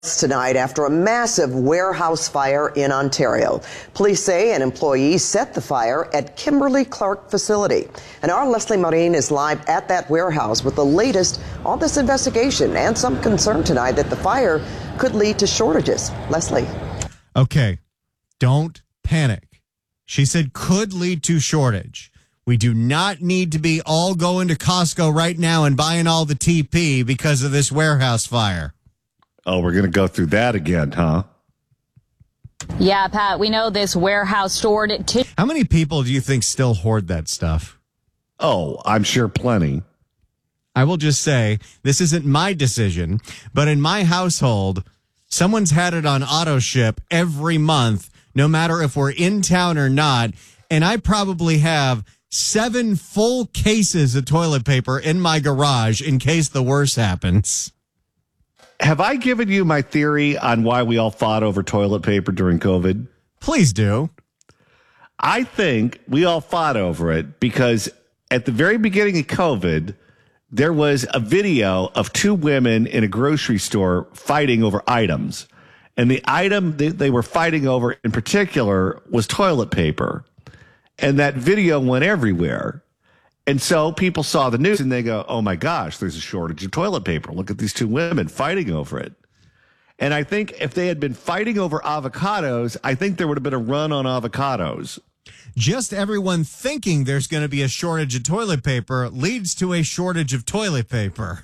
Tonight after a massive warehouse fire in Ontario. Police say an employee set the fire at Kimberly-Clark facility. And our Leslie Marine is live at that warehouse with the latest on this investigation and some concern tonight that the fire could lead to shortages. Leslie. Okay, don't panic. She said could lead to shortage. We do not need to be all going to Costco right now and buying all the TP because of this warehouse fire. Oh, we're going to go through that again, huh? Yeah, Pat, we know this warehouse stored tissue. How many people do you think still hoard that stuff? Oh, I'm sure plenty. I will just say, this isn't my decision, but in my household, someone's had it on auto ship every month, no matter if we're in town or not, and I probably have 7 full cases of toilet paper in my garage in case the worst happens. Have I given you my theory on why we all fought over toilet paper during COVID? Please do. I think we all fought over it because at the very beginning of COVID, there was a video of 2 women in a grocery store fighting over items. And the item they were fighting over in particular was toilet paper. And that video went everywhere. And so people saw the news and they go, oh, my gosh, there's a shortage of toilet paper. Look at these 2 women fighting over it. And I think if they had been fighting over avocados, I think there would have been a run on avocados. Just everyone thinking there's going to be a shortage of toilet paper leads to a shortage of toilet paper.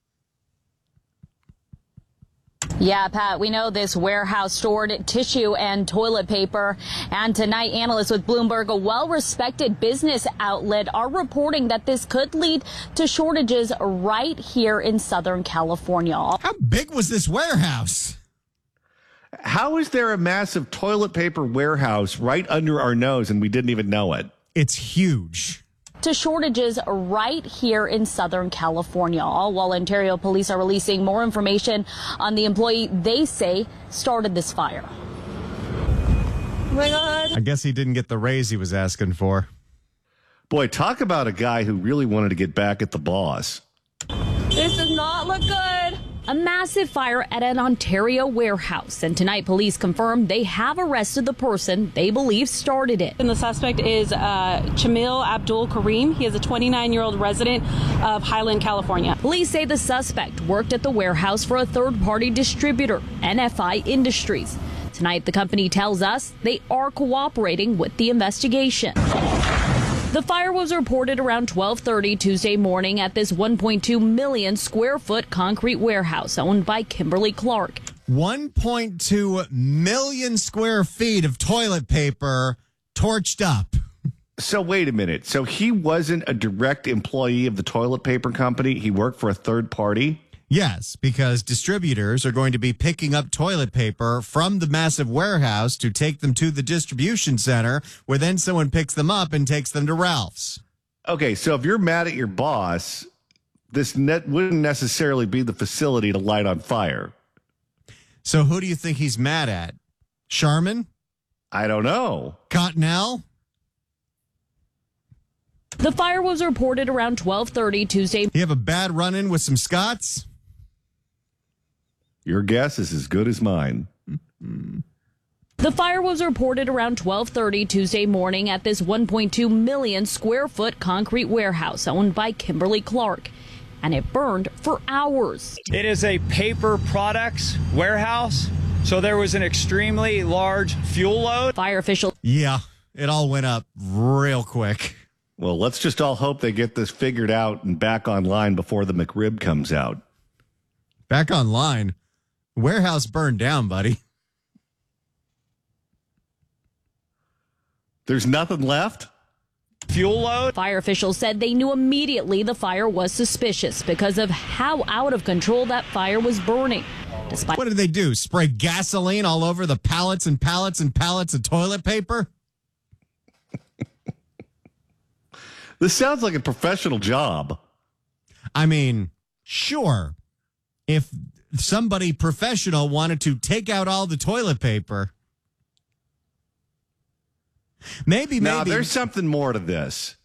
Yeah, Pat, we know this warehouse stored tissue and toilet paper. And tonight, analysts with Bloomberg, a well-respected business outlet, are reporting that this could lead to shortages right here in Southern California. How big was this warehouse? How is there a massive toilet paper warehouse right under our nose and we didn't even know it? It's huge. To shortages right here in Southern California, all while Ontario police are releasing more information on the employee they say started this fire. Oh my God. I guess he didn't get the raise he was asking for. Boy, talk about a guy who really wanted to get back at the boss. This does not look good. A massive fire at an Ontario warehouse, and tonight police confirmed they have arrested the person they believe started it. And the suspect is Chamil Abdul Karim. He is a 29-year-old resident of Highland, California. Police say the suspect worked at the warehouse for a third-party distributor, NFI Industries. Tonight, the company tells us they are cooperating with the investigation. The fire was reported around 12:30 Tuesday morning at this 1.2 million square foot concrete warehouse owned by Kimberly-Clark. 1.2 million square feet of toilet paper torched up. So wait a minute. So he wasn't a direct employee of the toilet paper company. He worked for a third party? Yes, because distributors are going to be picking up toilet paper from the massive warehouse to take them to the distribution center, where then someone picks them up and takes them to Ralph's. Okay, so if you're mad at your boss, this wouldn't necessarily be the facility to light on fire. So who do you think he's mad at? Charmin? I don't know. Cottonelle? The fire was reported around 12:30 Tuesday. You have a bad run-in with some Scots? Your guess is as good as mine. The fire was reported around 12:30 Tuesday morning at this 1.2 million square foot concrete warehouse owned by Kimberly-Clark, and it burned for hours. It is a paper products warehouse, so there was an extremely large fuel load. Fire officials. Yeah, it all went up real quick. Well, let's just all hope they get this figured out and back online before the McRib comes out. Back online? Warehouse burned down, buddy. There's nothing left? Fuel load. Fire officials said they knew immediately the fire was suspicious because of how out of control that fire was burning. Despite What did they do? Spray gasoline all over the pallets and pallets and pallets of toilet paper? This sounds like a professional job. I mean, sure. If somebody professional wanted to take out all the toilet paper, maybe. Now, there's something more to this.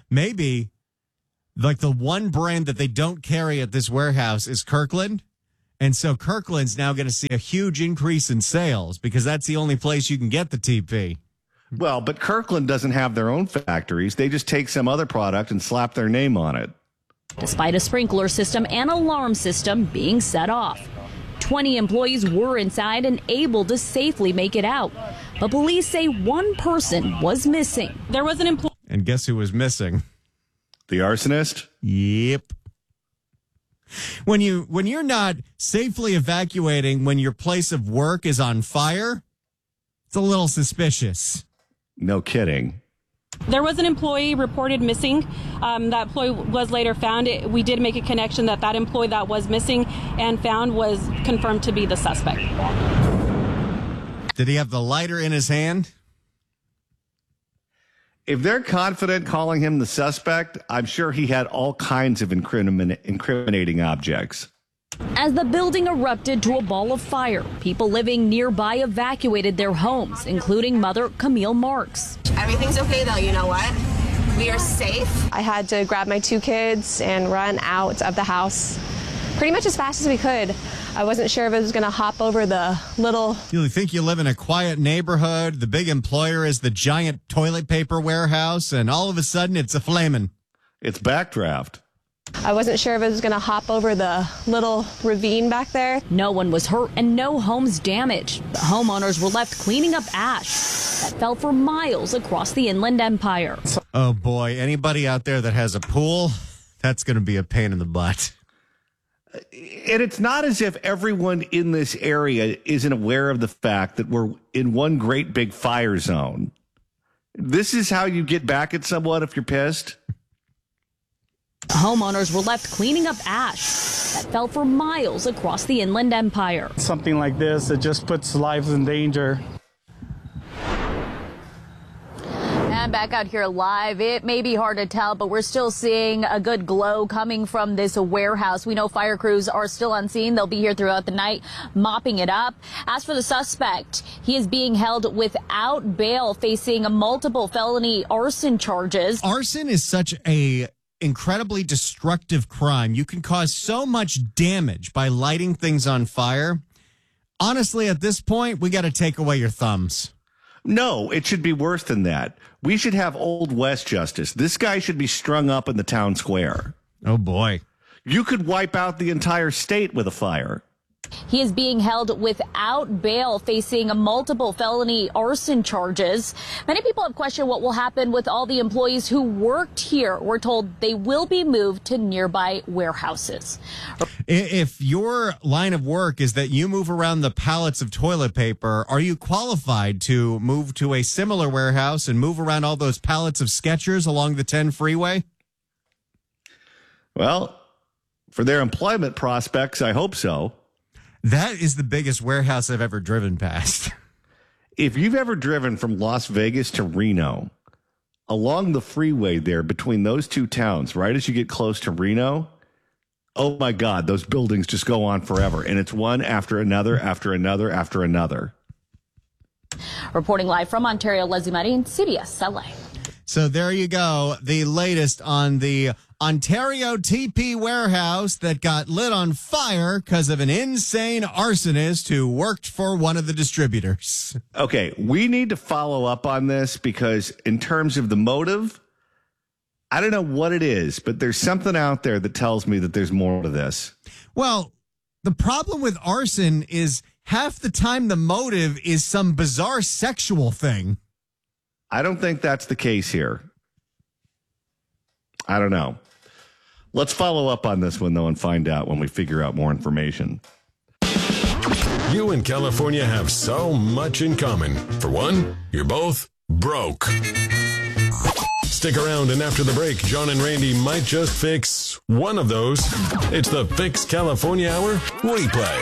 Maybe, like the one brand that they don't carry at this warehouse is Kirkland, And so Kirkland's now going to see a huge increase in sales because that's the only place you can get the TP. Well, but Kirkland doesn't have their own factories. They just take some other product and slap their name on it. Despite a sprinkler system and alarm system being set off. 20 employees were inside and able to safely make it out. But police say one person was missing. There was an employee. And guess who was missing? The arsonist? Yep. When you're not safely evacuating when your place of work is on fire, it's a little suspicious. No kidding. There was an employee reported missing. That employee was later found. We did make a connection that employee that was missing and found was confirmed to be the suspect. Did he have the lighter in his hand? If they're confident calling him the suspect, I'm sure he had all kinds of incriminating objects. As the building erupted to a ball of fire, people living nearby evacuated their homes, including mother Camille Marks. Everything's okay, though. You know what? We are safe. I had to grab my 2 kids and run out of the house pretty much as fast as we could. I wasn't sure if it was going to hop over the little... You think you live in a quiet neighborhood, the big employer is the giant toilet paper warehouse, and all of a sudden it's a flamin'. It's backdraft. I wasn't sure if it was going to hop over the little ravine back there. No one was hurt and no homes damaged. The homeowners were left cleaning up ash that fell for miles across the Inland Empire. Oh boy, anybody out there that has a pool, that's going to be a pain in the butt. And it's not as if everyone in this area isn't aware of the fact that we're in one great big fire zone. This is how you get back at someone if you're pissed. Homeowners were left cleaning up ash that fell for miles across the Inland Empire. Something like this, it just puts lives in danger. And back out here live, it may be hard to tell, but we're still seeing a good glow coming from this warehouse. We know fire crews are still on scene. They'll be here throughout the night mopping it up. As for the suspect, he is being held without bail, facing multiple felony arson charges. Arson is such a incredibly destructive crime. You can cause so much damage by lighting things on fire. Honestly, at this point, we got to take away your thumbs. No, it should be worse than that. We should have Old West justice. This guy should be strung up in the town square. Oh, boy. You could wipe out the entire state with a fire. He is being held without bail, facing multiple felony arson charges. Many people have questioned what will happen with all the employees who worked here. We're told they will be moved to nearby warehouses. If your line of work is that you move around the pallets of toilet paper, are you qualified to move to a similar warehouse and move around all those pallets of Skechers along the 10 freeway? Well, for their employment prospects, I hope so. That is the biggest warehouse I've ever driven past. If you've ever driven from Las Vegas to Reno, along the freeway there between those two towns, right as you get close to Reno, oh my God, those buildings just go on forever. And it's one after another, after another, after another. Reporting live from Ontario, Leslie Marin, CBS LA. So there you go. The latest on the Ontario TP warehouse that got lit on fire because of an insane arsonist who worked for one of the distributors. Okay, we need to follow up on this because in terms of the motive, I don't know what it is, but there's something out there that tells me that there's more to this. Well, the problem with arson is half the time the motive is some bizarre sexual thing. I don't think that's the case here. I don't know. Let's follow up on this one, though, and find out when we figure out more information. You and California have so much in common. For one, you're both broke. Stick around, and after the break, John and Randy might just fix one of those. It's the Fix California Hour replay.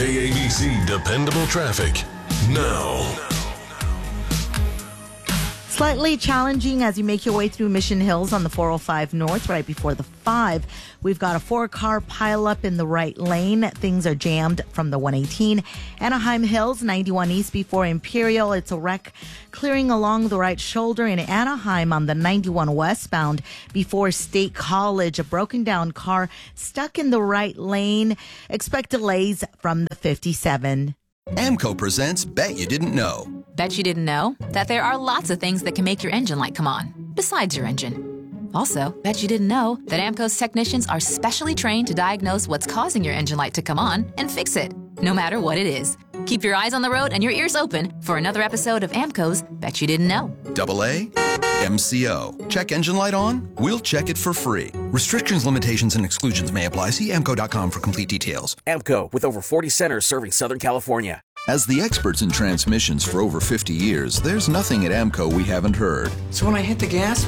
KABC Dependable Traffic. Now. Slightly challenging as you make your way through Mission Hills on the 405 North right before the 5. We've got a 4-car pileup in the right lane. Things are jammed from the 118. Anaheim Hills, 91 East before Imperial. It's a wreck clearing along the right shoulder in Anaheim on the 91 westbound before State College. A broken down car stuck in the right lane. Expect delays from the 57. AMCO presents Bet You Didn't Know. Bet you didn't know that there are lots of things that can make your engine light come on, besides your engine. Also, bet you didn't know that AMCO's technicians are specially trained to diagnose what's causing your engine light to come on and fix it, no matter what it is. Keep your eyes on the road and your ears open for another episode of AMCO's Bet You Didn't Know. AA MCO. Check engine light on? We'll check it for free. Restrictions, limitations, and exclusions may apply. See AMCO.com for complete details. AMCO, with over 40 centers serving Southern California. As the experts in transmissions for over 50 years, there's nothing at AMCO we haven't heard. So when I hit the gas,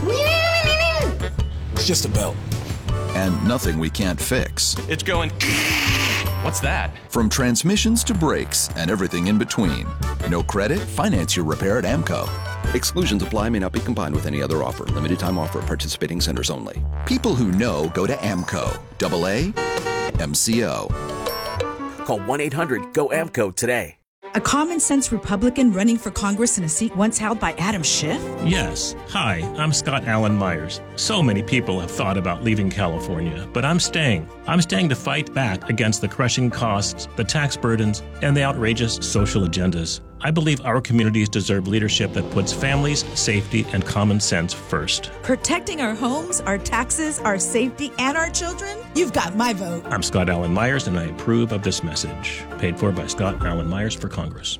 it's just a belt. And nothing we can't fix. It's going... What's that? From transmissions to brakes and everything in between. No credit? Finance your repair at AMCO. Exclusions apply, may not be combined with any other offer. Limited time offer at participating centers only. People who know go to AMCO. AA MCO. Call 1-800-GO-AMCO today. A common-sense Republican running for Congress in a seat once held by Adam Schiff? Yes. Hi, I'm Scott Allen Myers. So many people have thought about leaving California, but I'm staying. I'm staying to fight back against the crushing costs, the tax burdens, and the outrageous social agendas. I believe our communities deserve leadership that puts families, safety, and common sense first. Protecting our homes, our taxes, our safety, and our children? You've got my vote. I'm Scott Allen Myers, and I approve of this message. Paid for by Scott Allen Myers for Congress.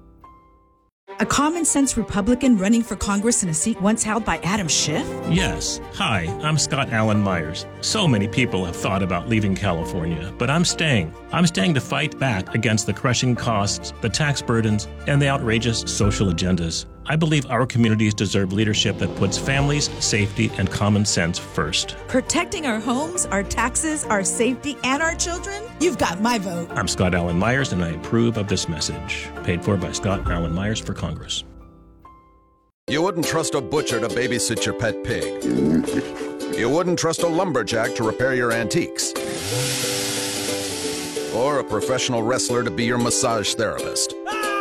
A common-sense Republican running for Congress in a seat once held by Adam Schiff? Yes. Hi, I'm Scott Allen Myers. So many people have thought about leaving California, but I'm staying. I'm staying to fight back against the crushing costs, the tax burdens, and the outrageous social agendas. I believe our communities deserve leadership that puts families, safety, and common sense first. Protecting our homes, our taxes, our safety, and our children? You've got my vote. I'm Scott Allen Myers, and I approve of this message. Paid for by Scott Allen Myers for Congress. You wouldn't trust a butcher to babysit your pet pig. You wouldn't trust a lumberjack to repair your antiques. Or a professional wrestler to be your massage therapist.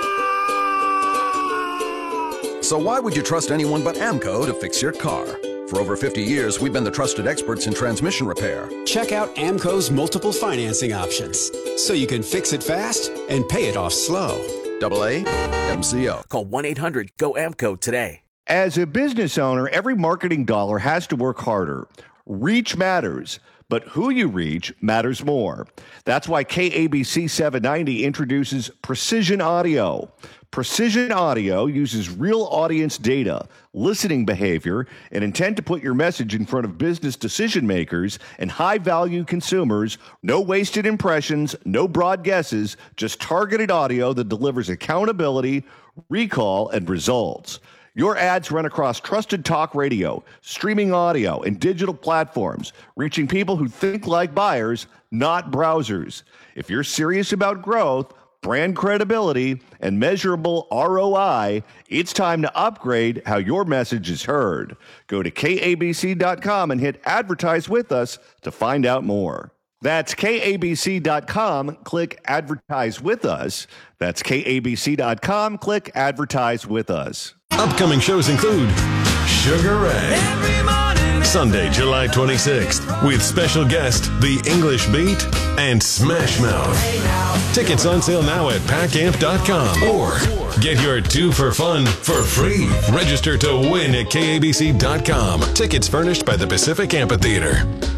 So why would you trust anyone but AMCO to fix your car? For over 50 years, we've been the trusted experts in transmission repair. Check out AMCO's multiple financing options, so you can fix it fast and pay it off slow. AA MCO. Call 1-800-GO-AMCO today. As a business owner, every marketing dollar has to work harder. Reach matters, but who you reach matters more. That's why KABC 790 introduces Precision Audio. Precision Audio uses real audience data, listening behavior, and intent to put your message in front of business decision makers and high-value consumers. No wasted impressions, no broad guesses, just targeted audio that delivers accountability, recall, and results. Your ads run across trusted talk radio, streaming audio, and digital platforms, reaching people who think like buyers, not browsers. If you're serious about growth, brand credibility, and measurable ROI, it's time to upgrade how your message is heard. Go to KABC.com and hit Advertise with Us to find out more. That's KABC.com. Click Advertise with Us. That's KABC.com. Click Advertise with Us. Upcoming shows include Sugar Ray, Sunday, July 26th, with special guest The English Beat and Smash Mouth. Tickets on sale now at packamp.com or get your 2 for Fun for free. Register to win at KABC.com. Tickets furnished by the Pacific Amphitheater.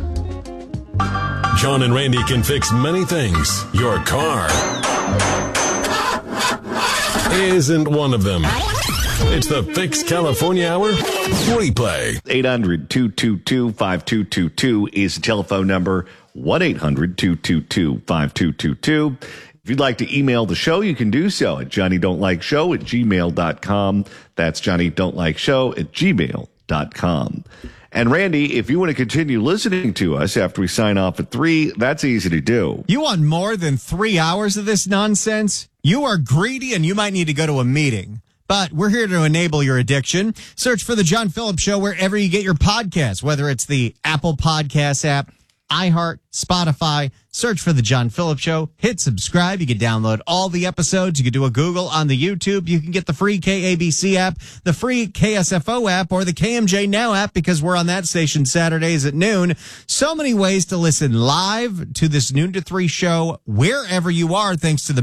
John and Randy can fix many things. Your car isn't one of them. It's the Fix California Hour replay. 800-222-5222 is the telephone number. 1-800-222-5222. If you'd like to email the show, you can do so at johnnydon'tlikeshow@gmail.com. That's johnnydon'tlikeshow@gmail.com. And Randy, if you want to continue listening to us after we sign off at 3, that's easy to do. You want more than 3 hours of this nonsense? You are greedy and you might need to go to a meeting. But we're here to enable your addiction. Search for The John Phillips Show wherever you get your podcasts, whether it's the Apple Podcasts app, iHeart, Spotify. Search for The John Phillips Show. Hit subscribe. You can download all the episodes. You can do a Google on the YouTube. You can get the free KABC app, the free KSFO app, or the KMJ Now app, because we're on that station Saturdays at noon. So many ways to listen live to this noon to 3 show wherever you are, thanks to the